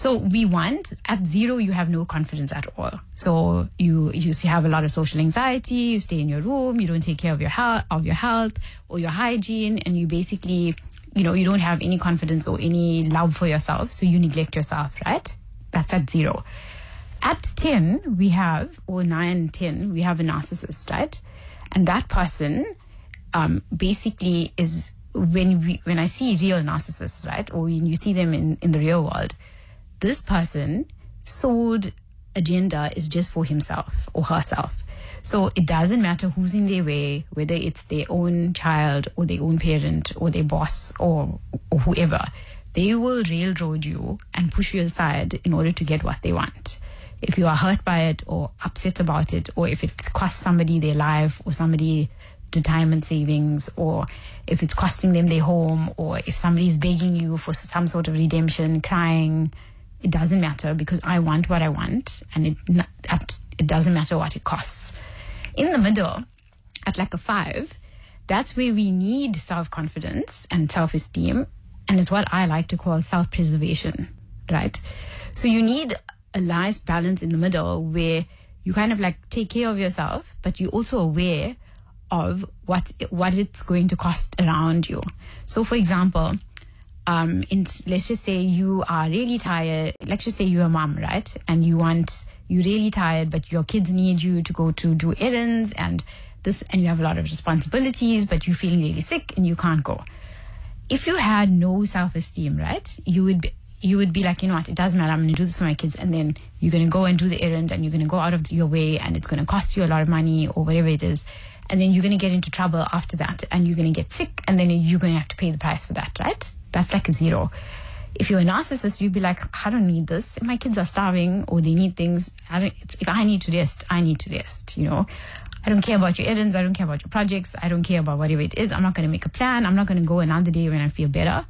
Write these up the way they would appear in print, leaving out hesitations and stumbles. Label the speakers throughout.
Speaker 1: So we want, at 0, you have no confidence at all. So you have a lot of social anxiety, you stay in your room, you don't take care of your health or your hygiene, and you basically, you don't have any confidence or any love for yourself, so you neglect yourself, right? That's at 0. At 10, we have, or 9, 10, we have a narcissist, right? And that person basically is, when I see real narcissists, right, or when you see them in the real world, this person sole agenda is just for himself or herself. So it doesn't matter who's in their way, whether it's their own child or their own parent or their boss or whoever. They will railroad you and push you aside in order to get what they want. If you are hurt by it or upset about it, or if it costs somebody their life or somebody retirement savings, or if it's costing them their home, or if somebody's begging you for some sort of redemption, crying, it doesn't matter, because I want what I want, and it doesn't matter what it costs. In the middle, at like a 5, that's where we need self-confidence and self-esteem, and it's what I like to call self-preservation, right? So you need a nice balance in the middle where you kind of like take care of yourself, but you're also aware of what it's going to cost around you. So for example, let's just say you are really tired. Let's just say you're a mom, right? And you're really tired, but your kids need you to go to do errands and you have a lot of responsibilities, but you're feeling really sick and you can't go. If you had no self-esteem, right, you would be like, you know what, it doesn't matter, I'm going to do this for my kids, and then you're going to go and do the errand, and you're going to go out of your way, and it's going to cost you a lot of money or whatever it is, and then you're going to get into trouble after that, and you're going to get sick, and then you're going to have to pay the price for that, right? That's like a 0. If you're a narcissist, you'd be like, I don't need this. If my kids are starving or they need things, if I need to rest, I need to rest, I don't care about your errands. I don't care about your projects. I don't care about whatever it is. I'm not going to make a plan. I'm not going to go another day when I feel better.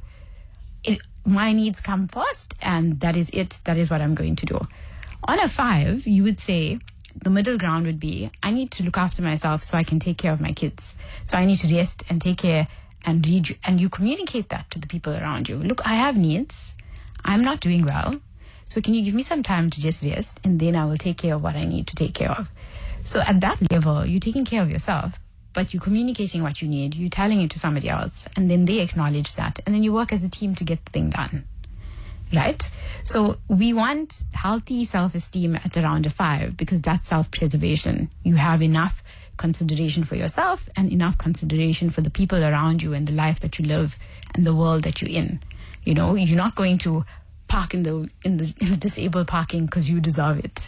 Speaker 1: My needs come first, and that is it. That is what I'm going to do. On a 5, you would say the middle ground would be, I need to look after myself so I can take care of my kids. So I need to rest and take care and you communicate that to the people around you. Look, I have needs. I'm not doing well. So can you give me some time to just rest, and then I will take care of what I need to take care of. So at that level, you're taking care of yourself, but you're communicating what you need. You're telling it to somebody else, and then they acknowledge that. And then you work as a team to get the thing done, right? So we want healthy self-esteem at around a 5, because that's self-preservation. You have enough consideration for yourself and enough consideration for the people around you and the life that you live and the world that you're in. You're not going to park in the disabled parking because you deserve it,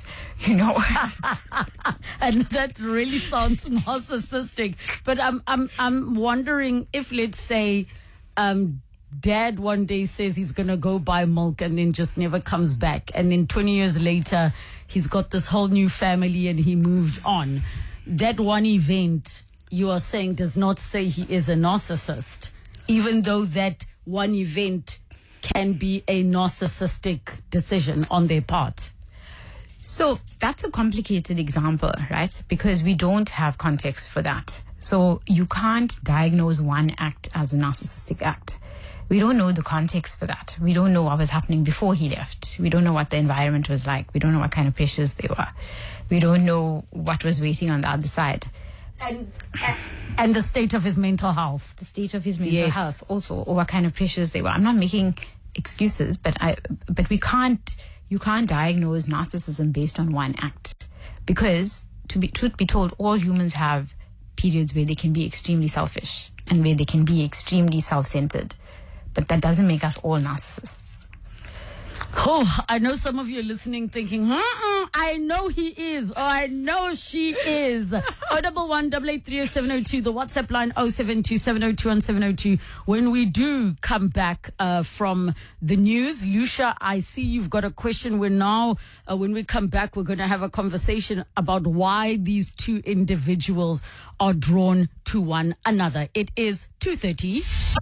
Speaker 2: And that really sounds narcissistic. But I'm wondering if, let's say, dad one day says he's gonna go buy milk and then just never comes back, and then 20 years later he's got this whole new family and he moved on. That one event, you are saying, does not say he is a narcissist, even though that one event can be a narcissistic decision on their part.
Speaker 1: So that's a complicated example, right? Because we don't have context for that. So you can't diagnose one act as a narcissistic act. We don't know the context for that. We don't know what was happening before he left. We don't know what the environment was like. We don't know what kind of pressures they were. We don't know what was waiting on the other side.
Speaker 2: And the state of his mental health.
Speaker 1: The state of his mental health also, or what kind of pressures they were. I'm not making excuses, but you can't diagnose narcissism based on one act, because truth be told, all humans have periods where they can be extremely selfish and where they can be extremely self-centered, but that doesn't make us all narcissists.
Speaker 2: Oh, I know some of you are listening thinking, I know he is, or I know she is. 011 8830702, the WhatsApp line 0727021702. When we do come back from the news, Lucia, I see you've got a question. We're now, when we come back, we're going to have a conversation about why these two individuals are drawn to one another. It is 2:30.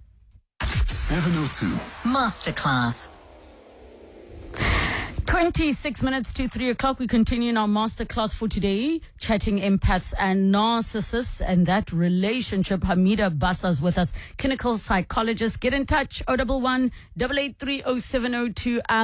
Speaker 3: 702.
Speaker 4: Masterclass.
Speaker 2: 26 minutes to 3 o'clock. We continue in our masterclass for today, chatting empaths and narcissists and that relationship. Hamida Bassa is with us, clinical psychologist. Get in touch, 011 8830702.